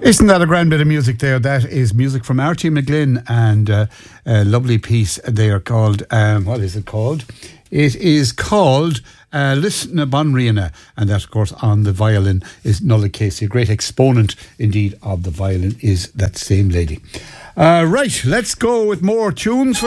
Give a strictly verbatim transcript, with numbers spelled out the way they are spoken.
Isn't that a grand bit of music there? That is music from Archie McGlynn and uh, a lovely piece. They are called, um, what is it called? It is called uh, Listen na Bonriana, and that, of course, on the violin is Nuala Casey. A great exponent, indeed, of the violin is that same lady. Uh, right, let's go with more tunes.